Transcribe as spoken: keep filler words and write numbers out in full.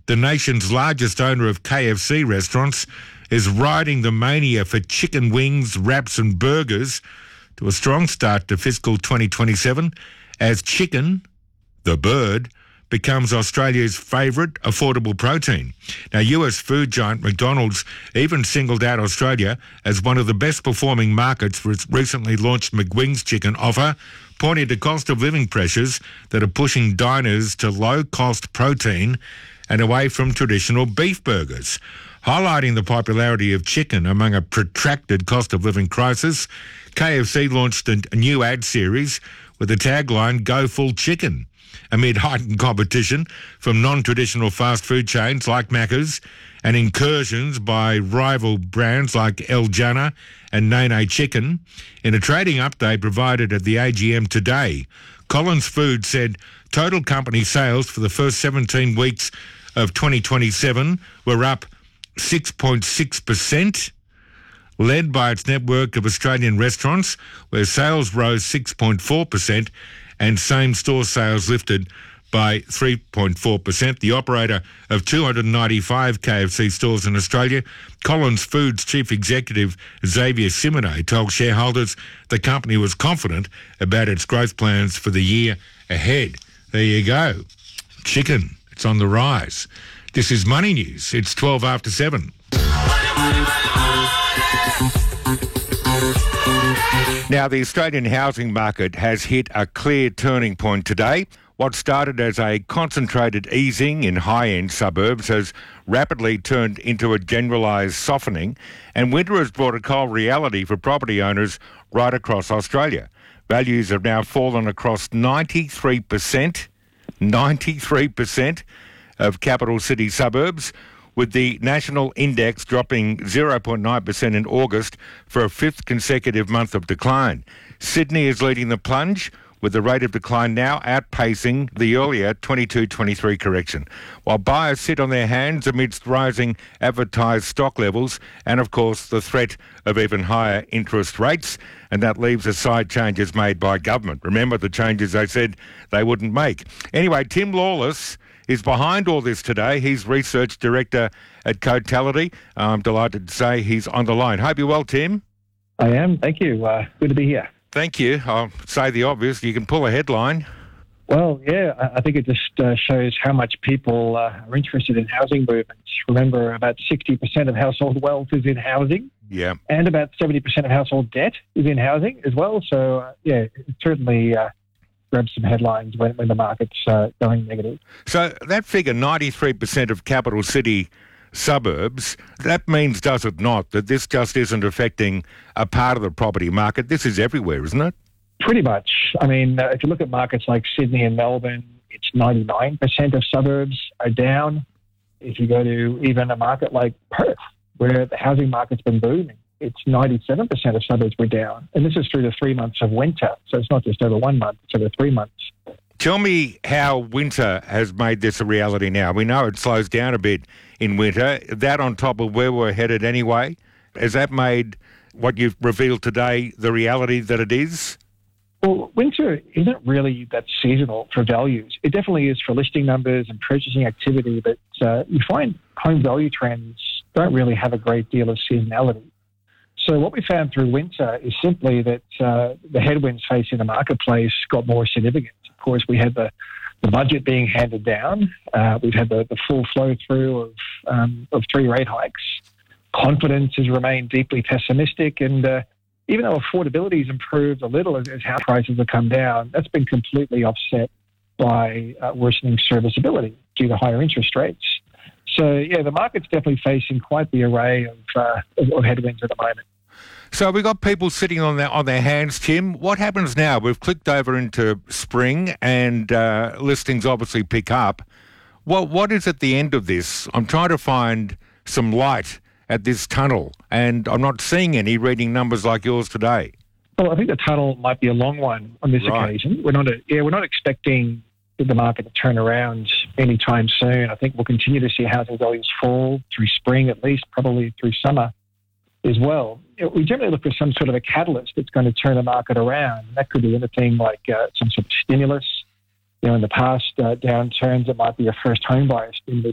the nation's largest owner of K F C restaurants, is riding the mania for chicken wings, wraps and burgers to a strong start to fiscal twenty twenty-seven as chicken, the bird, becomes Australia's favourite affordable protein. Now, U S food giant McDonald's even singled out Australia as one of the best performing markets for its recently launched McWings chicken offer, pointing to cost of living pressures that are pushing diners to low-cost protein and away from traditional beef burgers. Highlighting the popularity of chicken among a protracted cost of living crisis, K F C launched a new ad series with the tagline, "Go Full Chicken," amid heightened competition from non-traditional fast food chains like Macca's and incursions by rival brands like El Jannah and Nene Chicken. In a trading update provided at the A G M today, Collins Foods said total company sales for the first seventeen weeks of twenty twenty-seven were up six point six percent, led by its network of Australian restaurants, where sales rose six point four percent and same-store sales lifted by three point four percent. The operator of two hundred ninety-five K F C stores in Australia, Collins Foods Chief Executive Xavier Simonet, told shareholders the company was confident about its growth plans for the year ahead. There you go. Chicken, it's on the rise. This is Money News. It's twelve after seven. Now, the Australian housing market has hit a clear turning point today. What started as a concentrated easing in high-end suburbs has rapidly turned into a generalised softening, and winter has brought a cold reality for property owners right across Australia. Values have now fallen across ninety-three percent, ninety-three percent of capital city suburbs, with the national index dropping zero point nine percent in August for a fifth consecutive month of decline. Sydney is leading the plunge, with the rate of decline now outpacing the earlier twenty-two twenty-three correction, while buyers sit on their hands amidst rising advertised stock levels and, of course, the threat of even higher interest rates, and that leaves aside changes made by government. Remember the changes they said they wouldn't make. Anyway, Tim Lawless is behind all this today. He's Research Director at Cotality. I'm delighted to say he's on the line. Hope you're well, Tim. I am, thank you. Uh, good to be here. Thank you. I'll say the obvious. You can pull a headline. Well, yeah, I think it just uh, shows how much people uh, are interested in housing movements. Remember, about sixty percent of household wealth is in housing. Yeah. And about seventy percent of household debt is in housing as well. So, uh, yeah, it certainly uh, grabs some headlines when, when the market's uh, going negative. So that figure, ninety-three percent of capital city suburbs, that means, does it not, that this just isn't affecting a part of the property market? This is everywhere, isn't it? Pretty much. I mean, uh, if you look at markets like Sydney and Melbourne, it's ninety-nine percent of suburbs are down. If you go to even a market like Perth, where the housing market's been booming, it's ninety-seven percent of suburbs were down. And this is through the three months of winter. So it's not just over one month, it's over three months. Tell me how winter has made this a reality now. We know it slows down a bit in winter. That on top of where we're headed anyway, has that made what you've revealed today the reality that it is? Well, winter isn't really that seasonal for values. It definitely is for listing numbers and purchasing activity, but uh, you find home value trends don't really have a great deal of seasonality. So what we found through winter is simply that uh, the headwinds facing the marketplace got more significant. Of course, we had the, the budget being handed down. Uh, we've had the, the full flow through of, um, of three rate hikes. Confidence has remained deeply pessimistic, and uh, even though affordability has improved a little as, as house prices have come down, that's been completely offset by uh, worsening serviceability due to higher interest rates. So, yeah, the market's definitely facing quite the array of, uh, of, of headwinds at the moment. So we've got people sitting on their, on their hands, Tim. What happens now? We've clicked over into spring and uh, listings obviously pick up. What What is at the end of this? I'm trying to find some light at this tunnel, and I'm not seeing any reading numbers like yours today. Well, I think the tunnel might be a long one on this right. occasion. We're not, a, yeah, we're not expecting the market to turn around anytime soon. I think we'll continue to see housing values fall through spring, at least probably through summer as well. We generally look for some sort of a catalyst that's going to turn the market around. That could be anything like uh, some sort of stimulus. You know, in the past uh, downturns, it might be a first home buyer stimulus